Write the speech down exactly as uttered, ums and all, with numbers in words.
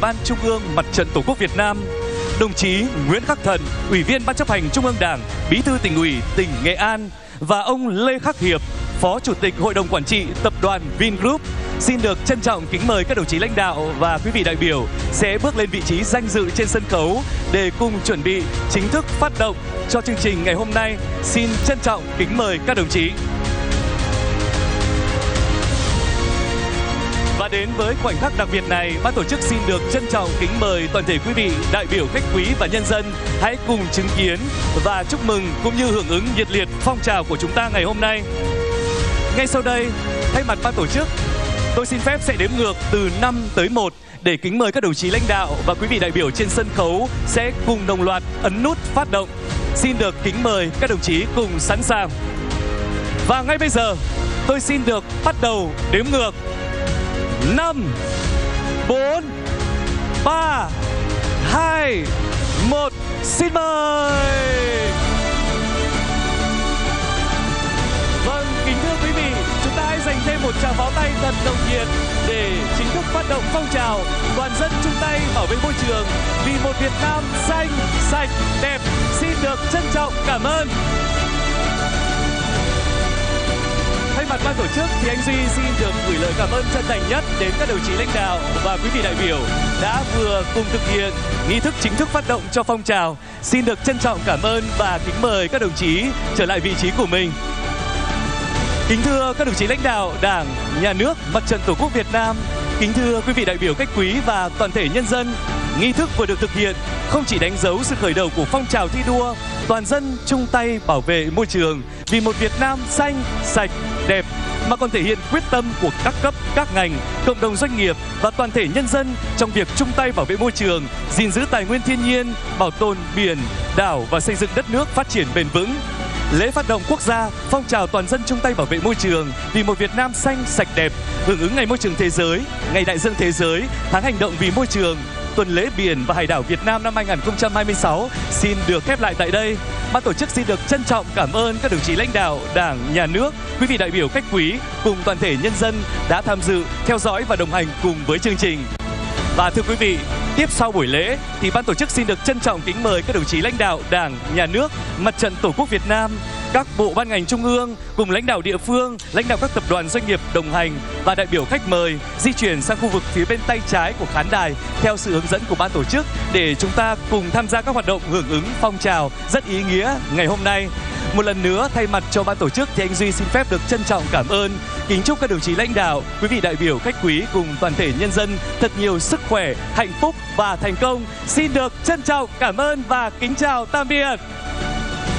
ban Trung ương Mặt trận Tổ quốc Việt Nam, đồng chí Nguyễn Khắc Thần, Ủy viên Ban chấp hành Trung ương Đảng, Bí thư Tỉnh ủy tỉnh Nghệ An và ông Lê Khắc Hiệp, Phó Chủ tịch Hội đồng Quản trị Tập đoàn Vingroup xin được trân trọng kính mời các đồng chí lãnh đạo và quý vị đại biểu sẽ bước lên vị trí danh dự trên sân khấu để cùng chuẩn bị chính thức phát động cho chương trình ngày hôm nay. Xin trân trọng kính mời các đồng chí. Và đến với khoảnh khắc đặc biệt này, ban tổ chức xin được trân trọng kính mời toàn thể quý vị đại biểu, khách quý và nhân dân hãy cùng chứng kiến và chúc mừng cũng như hưởng ứng nhiệt liệt phong trào của chúng ta ngày hôm nay. Ngay sau đây, thay mặt ban tổ chức, tôi xin phép sẽ đếm ngược từ năm tới một để kính mời các đồng chí lãnh đạo và quý vị đại biểu trên sân khấu sẽ cùng đồng loạt ấn nút phát động. Xin được kính mời các đồng chí cùng sẵn sàng. Và ngay bây giờ, tôi xin được bắt đầu đếm ngược. năm, bốn, ba, hai, một, xin mời. Vâng, kính thưa quý vị, chúng ta hãy dành thêm một tràng pháo tay thật nồng nhiệt để chính thức phát động phong trào toàn dân chung tay bảo vệ môi trường vì một Việt Nam xanh, sạch, đẹp. Xin được trân trọng cảm ơn. Thay mặt ban tổ chức thì anh Duy xin được gửi lời cảm ơn chân thành nhất đến các đồng chí lãnh đạo và quý vị đại biểu đã vừa cùng thực hiện nghi thức chính thức phát động cho phong trào. Xin được trân trọng cảm ơn và kính mời các đồng chí trở lại vị trí của mình. Kính thưa các đồng chí lãnh đạo Đảng, Nhà nước, Mặt trận Tổ quốc Việt Nam, kính thưa quý vị đại biểu, khách quý và toàn thể nhân dân, nghi thức vừa được thực hiện không chỉ đánh dấu sự khởi đầu của phong trào thi đua toàn dân chung tay bảo vệ môi trường vì một Việt Nam xanh, sạch, đẹp, mà còn thể hiện quyết tâm của các cấp, các ngành, cộng đồng doanh nghiệp và toàn thể nhân dân trong việc chung tay bảo vệ môi trường, gìn giữ tài nguyên thiên nhiên, bảo tồn biển, đảo và xây dựng đất nước phát triển bền vững. Lễ phát động quốc gia phong trào toàn dân chung tay bảo vệ môi trường vì một Việt Nam xanh, sạch, đẹp, hưởng ứng Ngày Môi trường Thế giới, Ngày Đại dương Thế giới, Tháng hành động vì môi trường, Tuần lễ biển và hải đảo Việt Nam năm hai nghìn không trăm hai mươi sáu xin được khép lại tại đây. Ban tổ chức xin được trân trọng cảm ơn các đồng chí lãnh đạo Đảng, Nhà nước, quý vị đại biểu, khách quý cùng toàn thể nhân dân đã tham dự, theo dõi và đồng hành cùng với chương trình. Và thưa quý vị, tiếp sau buổi lễ thì ban tổ chức xin được trân trọng kính mời các đồng chí lãnh đạo Đảng, Nhà nước, Mặt trận Tổ quốc Việt Nam, các bộ ban ngành trung ương cùng lãnh đạo địa phương, lãnh đạo các tập đoàn doanh nghiệp đồng hành và đại biểu khách mời di chuyển sang khu vực phía bên tay trái của khán đài theo sự hướng dẫn của ban tổ chức để chúng ta cùng tham gia các hoạt động hưởng ứng phong trào rất ý nghĩa ngày hôm nay. Một lần nữa, thay mặt cho ban tổ chức thì anh Duy xin phép được trân trọng cảm ơn, kính chúc các đồng chí lãnh đạo, quý vị đại biểu, khách quý cùng toàn thể nhân dân thật nhiều sức khỏe, hạnh phúc và thành công. Xin được trân trọng cảm ơn và kính chào tạm biệt.